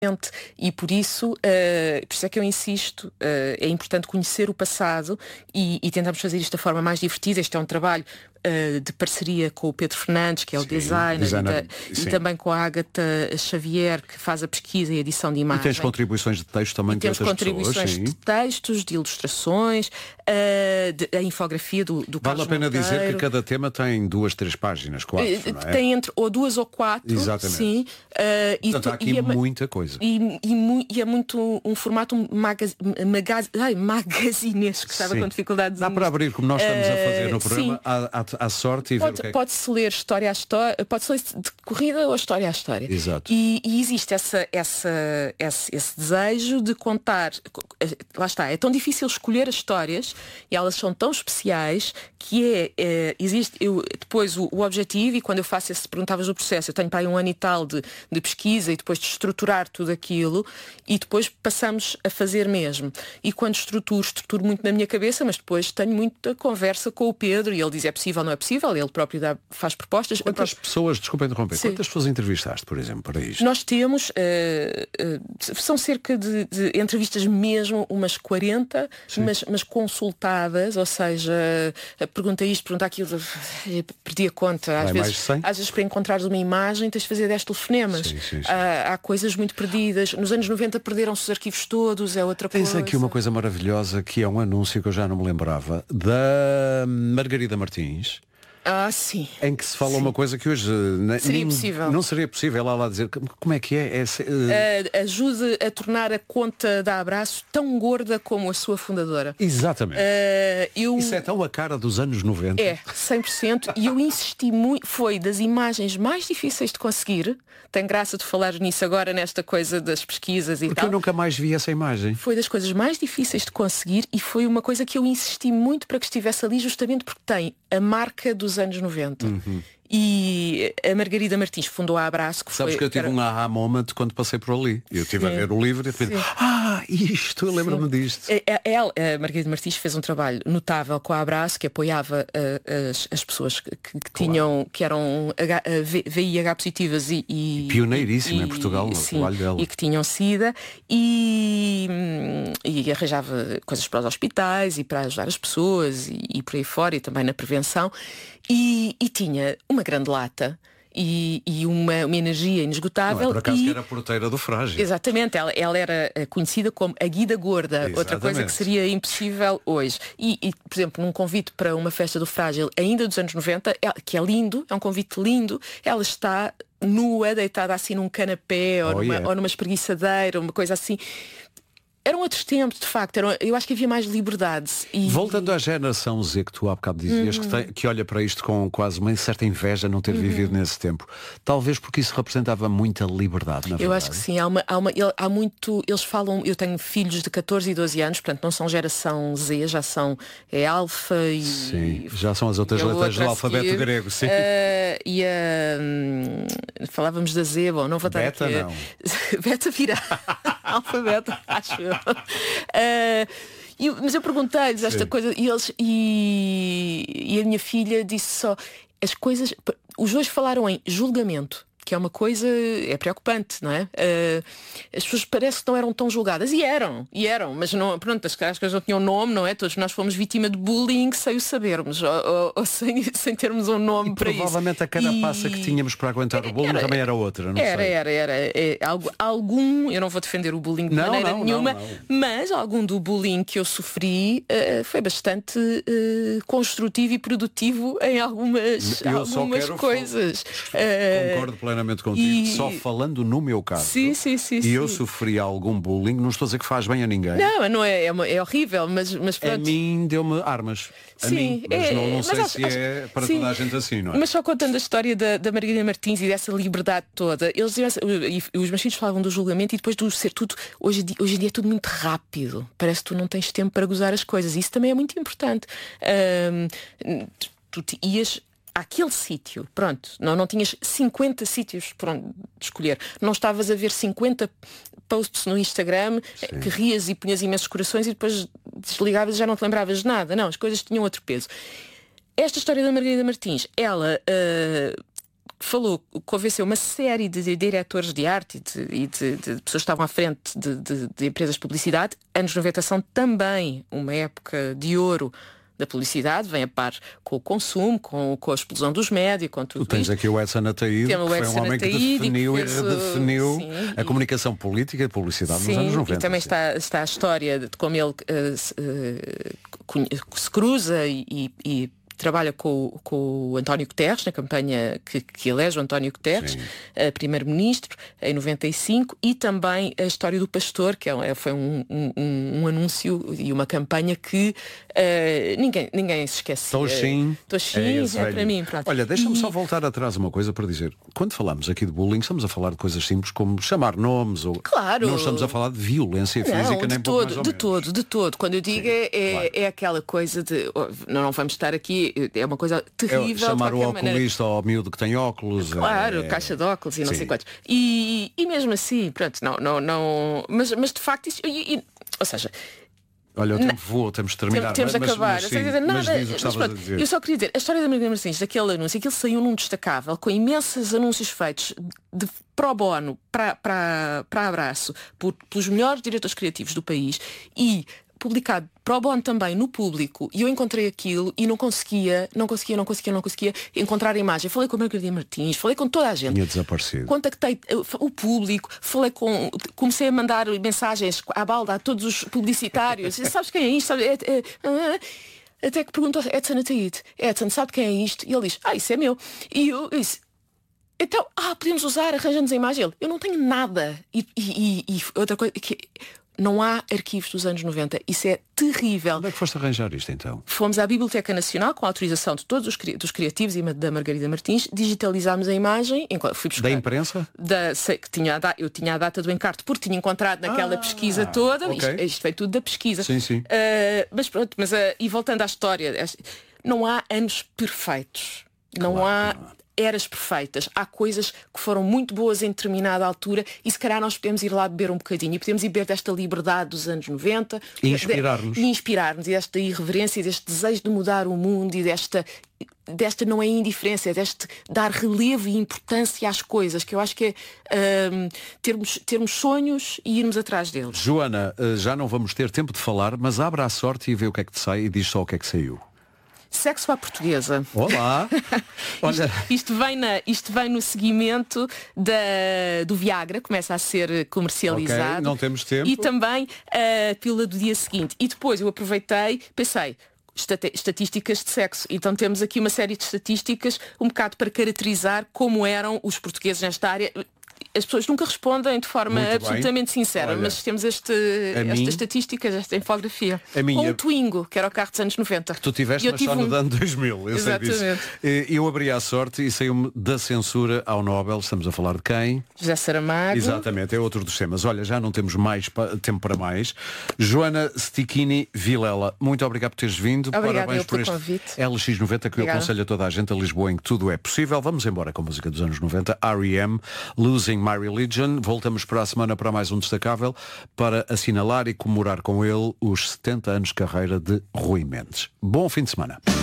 E por isso é que eu insisto, é importante conhecer o passado e tentamos fazer isto da forma mais divertida. Este é um trabalho de parceria com o Pedro Fernandes, que é o designer e também com a Ágata Xavier, que faz a pesquisa e a edição de imagem. E tens contribuições de texto também de outras pessoas. Temos contribuições de textos, de ilustrações, a infografia do Carlos Vale a pena Monteiro. dizer que cada tema tem 2, 3 páginas, 4, não é? Tem entre ou 2 ou 4. Exatamente. Sim. Portanto, há aqui muita coisa. E é muito um formato magazinesco, que estava com dificuldades. Dá para abrir, como nós estamos a fazer no programa, à sorte e ver o que é. Pode-se ler história a história, pode-se ler de corrida ou história a história. Exato. E existe esse desejo de contar. Lá está, é tão difícil escolher as histórias e elas são tão especiais que existe depois o objetivo. E quando eu faço perguntavas do processo, eu tenho para aí 1 ano e tal de pesquisa e depois de estruturar tudo aquilo e depois passamos a fazer mesmo. E quando estruturo muito na minha cabeça, mas depois tenho muita conversa com o Pedro e ele diz é possível, não é possível, ele próprio faz propostas. Quantas pessoas, desculpa interromper, quantas pessoas entrevistaste, por exemplo, para isto? Nós temos, são cerca de entrevistas mesmo, umas 40, mas consultadas, ou seja, pergunta isto, pergunta aquilo, perdi a conta. Às vezes para encontrares uma imagem tens de fazer 10 telefonemas. Sim. Há coisas muito perdidas. Nos anos 90 perderam-se os arquivos todos, é outra coisa. Tens aqui uma coisa maravilhosa que é um anúncio que eu já não me lembrava, da Margarida Martins. Sim. Em que se fala uma coisa que hoje não seria possível ela lá dizer como é que é. Ajude a tornar a conta da Abraço tão gorda como a sua fundadora. Exatamente. Isso é tão a cara dos anos 90. É, 100%. E eu insisti muito. Foi das imagens mais difíceis de conseguir. Tem graça de falar nisso agora, nesta coisa das pesquisas e Porque tal. eu nunca mais vi essa imagem. Foi das coisas mais difíceis de conseguir e foi uma coisa que eu insisti muito para que estivesse ali, justamente porque tem a marca dos anos 90. E a Margarida Martins fundou a Abraço, que Sabes que eu tive um aha moment quando passei por ali. Eu estive a ver o livro e pensei, isto, eu lembro-me disto. A Margarida Martins fez um trabalho notável com a Abraço, que apoiava as pessoas que eram VIH positivas e pioneiríssima em Portugal no trabalho dela. E que tinham SIDA e arranjava coisas para os hospitais e para ajudar as pessoas e por aí fora, e também na prevenção. E tinha uma grande lata e uma energia inesgotável. Não é por acaso que era porteira do Frágil. Exatamente, ela era conhecida como a Guida Gorda. Exatamente. Outra coisa que seria impossível hoje. E, por exemplo, num convite para uma festa do Frágil ainda dos anos 90, que é lindo, é um convite lindo, ela está nua, deitada assim num canapé ou numa espreguiçadeira, uma coisa assim. Eram outros tempos, de facto. Eu acho que havia mais liberdade. Voltando à geração Z que tu há bocado dizias, que olha para isto com quase uma certa inveja não ter vivido nesse tempo. Talvez porque isso representava muita liberdade, na verdade. Eu acho que sim. Há muito... Eles falam... Eu tenho filhos de 14 e 12 anos, portanto não são geração Z, já são alfa e... Sim, já são as outras letras do alfabeto grego, sim. Falávamos da Z, bom, não vou estar Beta, aqui. não. Beta virá. Alfabeto, acho eu. Mas eu perguntei-lhes esta coisa e a minha filha disse só as coisas. Os dois falaram em julgamento, que é uma coisa, é preocupante, não é? As pessoas parece que não eram tão julgadas. E eram, mas não, pronto, as coisas não tinham nome, não é? Todos nós fomos vítima de bullying sem o sabermos, ou sem termos um nome para isso. Provavelmente a carapaça que tínhamos para aguentar o bullying também era outra, não sei. Algum, eu não vou defender o bullying de maneira nenhuma, mas algum do bullying que eu sofri foi bastante construtivo e produtivo em algumas coisas. Concordo plenamente contigo, só falando no meu caso. Sim. Eu sofri algum bullying, não estou a dizer que faz bem a ninguém. Não é horrível, mas pronto. A mim deu-me armas. Sim, mas não sei se é para toda a gente assim, não é? Mas só contando a história da Margarida Martins e dessa liberdade toda, eles os meus filhos falavam do julgamento e depois do ser tudo, hoje em dia é tudo muito rápido. Parece que tu não tens tempo para gozar as coisas. Isso também é muito importante. Tu ias àquele sítio, pronto, não tinhas 50 sítios por onde escolher, não estavas a ver 50 posts no Instagram que rias e punhas imensos corações e depois desligavas e já não te lembravas de nada. Não, as coisas tinham outro peso. Esta história da Margarida Martins, ela convenceu uma série de diretores de arte e de pessoas que estavam à frente de empresas de publicidade. Anos 90 são também uma época de ouro da publicidade, vem a par com o consumo, com a explosão dos médias, com tudo. Tu tens isto. Aqui o Edson Ataíde, que foi um homem que definiu e redefiniu a comunicação política e a publicidade nos anos 90. E também está a história de como ele se cruza e trabalha com o António Guterres, na campanha que elege o António Guterres, primeiro-ministro, em 95, e também a história do pastor, que foi um anúncio e uma campanha que ninguém se esquece. Toxin para mim. Pronto. Olha, deixa-me só voltar atrás uma coisa para dizer. Quando falamos aqui de bullying, estamos a falar de coisas simples como chamar nomes, ou claro. Não estamos a falar de violência física, nem pouco mais ou menos. De todo. Quando eu digo é aquela coisa de não vamos estar aqui, é uma coisa terrível. Chamar o oculista ao miúdo que tem óculos. Claro, caixa de óculos e não sei quantos. E mesmo assim, pronto, não. Mas de facto isso. Ou seja. Olha, o tempo voa, temos de terminar. Temos de acabar. Eu só queria dizer, a história da Margarida Martins, daquele anúncio, aquilo saiu num destacável, com imensos anúncios feitos de pro bono para Abraço pelos melhores diretores criativos do país e publicado pro bono também no Público, e eu encontrei aquilo e não conseguia encontrar a imagem. Falei com a Margarida Martins, falei com toda a gente. Tinha desaparecido. Contactei o Público, comecei a mandar mensagens à balda a todos os publicitários. Sabes quem é isto? Até que perguntou Edson Ataíde, Edson, sabe quem é isto? E ele diz, isso é meu. E eu disse, então, podemos usar, arranjamos a imagem. Ele, eu não tenho nada. E outra coisa que não há arquivos dos anos 90. Isso é terrível. Onde é que foste arranjar isto então? Fomos à Biblioteca Nacional com a autorização de todos dos criativos e da Margarida Martins, digitalizámos a imagem. Fui buscar, da imprensa? Eu tinha a data do encarte porque tinha encontrado naquela pesquisa toda. Okay. Isto veio tudo da pesquisa. Sim. Mas pronto, e voltando à história, não há anos perfeitos. Não há eras perfeitas. Há coisas que foram muito boas em determinada altura e se calhar nós podemos ir lá beber um bocadinho e podemos ir beber desta liberdade dos anos 90 e inspirar-nos. E desta irreverência, deste desejo de mudar o mundo e desta não é indiferença, é deste dar relevo e importância às coisas, que eu acho que é termos sonhos e irmos atrás deles. Joana, já não vamos ter tempo de falar, mas abra a sorte e vê o que é que te sai e diz só o que é que saiu. Sexo à portuguesa. Olá! Olha. Isto vem no seguimento do Viagra, começa a ser comercializado. Okay, não temos tempo. E também a pílula do dia seguinte. E depois eu aproveitei, pensei, estatísticas de sexo. Então temos aqui uma série de estatísticas um bocado para caracterizar como eram os portugueses nesta área. As pessoas nunca respondem de forma absolutamente sincera. Olha, mas temos estas estatísticas, esta infografia. Com o Twingo, que era o carro dos anos 90. Tu tiveste, mas só no ano 2000. Eu sei disso. Eu abri a sorte e saiu-me da censura ao Nobel. Estamos a falar de quem? José Saramago. Exatamente, é outro dos temas. Olha, já não temos mais tempo para mais. Joana Stichini Vilela, muito obrigado por teres vindo. Obrigada Parabéns por este convite. LX90 que eu aconselho a toda a gente a Lisboa em que tudo é possível. Vamos embora com a música dos anos 90. R.E.M. Losing My Religion. Voltamos para a semana para mais um destacável para assinalar e comemorar com ele os 70 anos de carreira de Rui Mendes. Bom fim de semana.